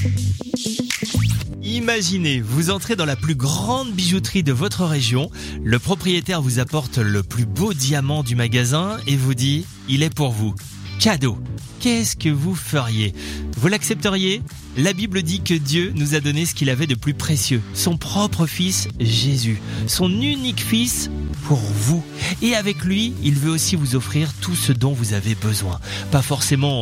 Imaginez, vous entrez dans la plus grande bijouterie de votre région, le propriétaire vous apporte le plus beau diamant du magasin et vous dit « il est pour vous ». Cadeau. Qu'est-ce que vous feriez ? Vous l'accepteriez ? La Bible dit que Dieu nous a donné ce qu'il avait de plus précieux, son propre fils Jésus, son unique fils pour vous. Et avec lui, il veut aussi vous offrir tout ce dont vous avez besoin. Pas forcément